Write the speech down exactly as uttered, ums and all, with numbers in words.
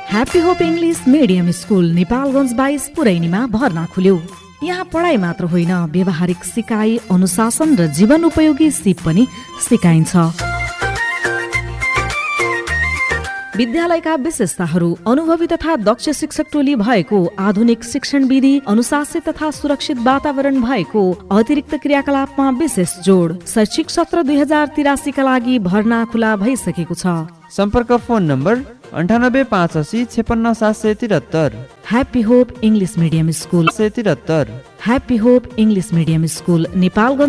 Happy hope English medium school Nepalgunj बाइस पुरैनीमा भर्ना खुल्यो। यहाँ पढाइ मात्र होइन, व्यवहारिक सिकाइ, अनुशासन र जीवन उपयोगी सिप पनि सिकाइन्छ। विद्यालयका विशेषताहरू: अनुभवी तथा दक्ष शिक्षक टोली भएको, आधुनिक शिक्षण विधि, अनुशासित तथा सुरक्षित वातावरण भएको, अतिरिक्त क्रियाकलापमा विशेष जोड। शैक्षिक सत्र दुई हजार तिरासीका लागि भर्ना खुला भइसकेको छ। सम्पर्क फोन नम्बर अन्ठानब्बे पाँच असी छेपन्न सात सय त्रिहत्तर। Happy hope English medium school सय त्रिहत्तर। Happy hope English medium school Nepalgunj